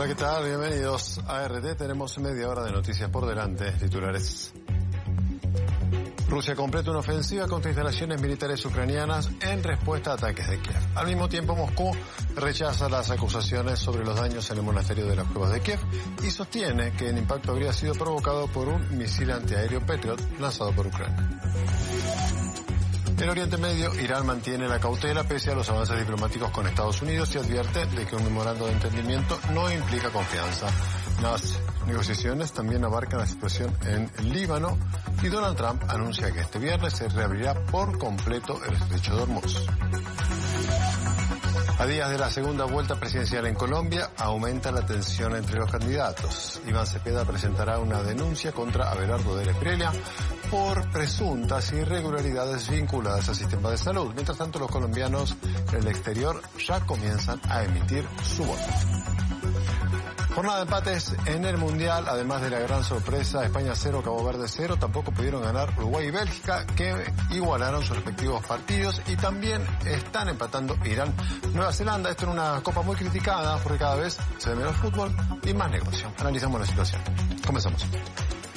Hola, ¿qué tal? Bienvenidos a RT. Tenemos media hora de noticias por delante. Titulares. Rusia completa una ofensiva contra instalaciones militares ucranianas en respuesta a ataques de Kiev. Al mismo tiempo, Moscú rechaza las acusaciones sobre los daños en el monasterio de las Cuevas de Kiev y sostiene que el impacto habría sido provocado por un misil antiaéreo Patriot lanzado por Ucrania. En Oriente Medio, Irán mantiene la cautela pese a los avances diplomáticos con Estados Unidos y advierte de que un memorando de entendimiento no implica confianza. Las negociaciones también abarcan la situación en el Líbano y Donald Trump anuncia que este viernes se reabrirá por completo el estrecho de Hormuz. A días de la segunda vuelta presidencial en Colombia, aumenta la tensión entre los candidatos. Iván Cepeda presentará una denuncia contra Abelardo de Espriella por presuntas irregularidades vinculadas al sistema de salud. Mientras tanto, los colombianos en el exterior ya comienzan a emitir su voto. Jornada de empates en el Mundial, además de la gran sorpresa, España 0, Cabo Verde 0, tampoco pudieron ganar Uruguay y Bélgica, que igualaron sus respectivos partidos, y también están empatando Irán, Nueva Zelanda. Esto es una copa muy criticada porque cada vez se ve menos fútbol y más negocio. Analizamos la situación. Comenzamos.